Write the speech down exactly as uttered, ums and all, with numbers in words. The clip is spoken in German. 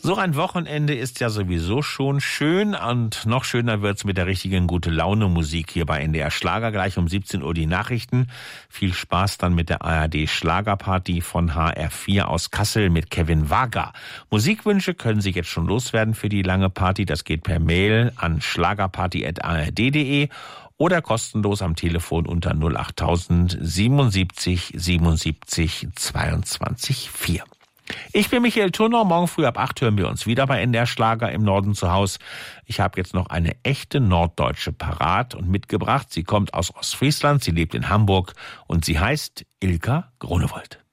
So ein Wochenende ist ja sowieso schon schön und noch schöner wird's mit der richtigen Gute-Laune-Musik hier bei N D R Schlager. Gleich um siebzehn Uhr die Nachrichten. Viel Spaß dann mit der A R D Schlagerparty von H R vier aus Kassel mit Kevin Wager. Musikwünsche können Sie jetzt schon loswerden für die lange Party. Das geht per Mail an schlagerparty at a r d punkt d e oder kostenlos am Telefon unter null acht tausend siebenundsiebzig siebenundsiebzig zweiundzwanzig vier. Ich bin Michael Turner. Morgen früh ab acht hören wir uns wieder bei N D R Schlager im Norden zu Haus. Ich habe jetzt noch eine echte norddeutsche parat und mitgebracht. Sie kommt aus Ostfriesland, sie lebt in Hamburg und sie heißt Ilka Gronewold.